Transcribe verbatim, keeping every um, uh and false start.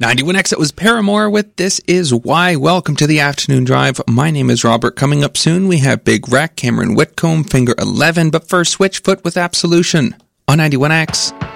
ninety-one X, it was Paramore with This Is Why. Welcome to the afternoon drive. My name is Robert. Coming up soon, we have Big Wreck, Cameron Whitcomb, Finger eleven, but first, Switchfoot with Absolution on ninety-one X.